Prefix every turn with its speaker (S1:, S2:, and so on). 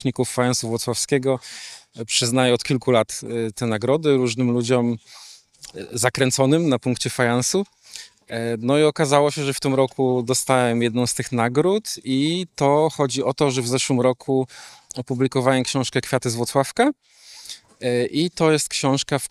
S1: miłośników fajansu włocławskiego przyznaje od kilku lat te nagrody różnym ludziom zakręconym na punkcie fajansu. No i okazało się, że w tym roku dostałem jedną z tych nagród i to chodzi o to, że w zeszłym roku opublikowałem książkę Kwiaty z Włocławka i to jest książka, w